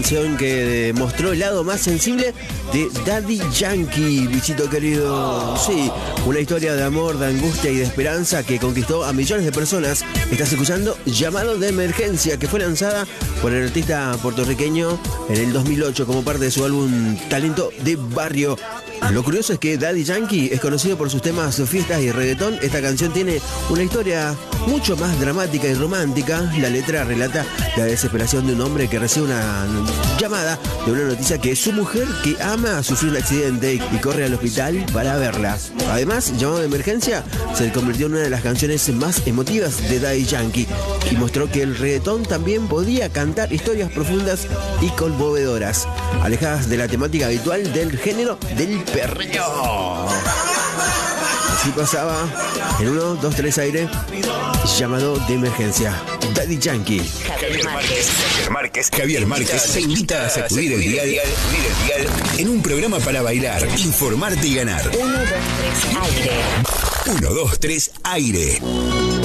Que mostró el lado más sensible de Daddy Yankee, bichito querido. Sí, una historia de amor, de angustia y de esperanza que conquistó a millones de personas. Estás escuchando Llamado de Emergencia, que fue lanzada por el artista puertorriqueño en el 2008 como parte de su álbum Talento de Barrio. Lo curioso es que Daddy Yankee es conocido por sus temas fiestas y reggaetón. Esta canción tiene una historia mucho más dramática y romántica. La letra relata la desesperación de un hombre que recibe una llamada de una noticia que su mujer que ama sufrió un accidente y corre al hospital para verla. Además, Llamado de Emergencia se convirtió en una de las canciones más emotivas de Daddy Yankee y mostró que el reggaetón también podía cantar historias profundas y conmovedoras, alejadas de la temática habitual del género del perreo. Así pasaba en 1, 2, 3 aire. Llamado de Emergencia, Daddy Yankee. Javier Márquez te invita a sacudir el dial en un programa para bailar, informarte y ganar. 1, 2, 3 aire. 1, 2, 3 aire.